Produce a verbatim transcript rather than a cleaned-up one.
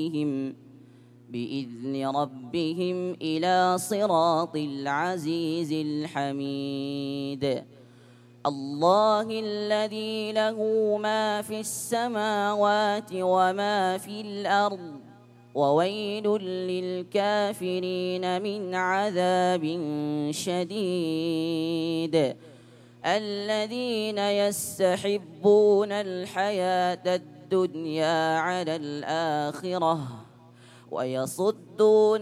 بإذن ربهم إلى صراط العزيز الحميد. الله الذي له ما في السماوات وما في الأرض وويل للكافرين من عذاب شديد. الذين يستحبون الحياة الدنيا على الآخرة ويصدون